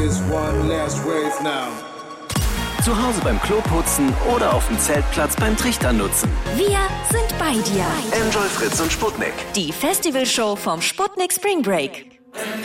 is one last wave now. Zu Hause beim Kloputzen oder auf dem Zeltplatz beim Trichter nutzen. Wir sind bei dir. Enjoy Fritz und Sputnik. Die Festivalshow vom Sputnik Spring Break.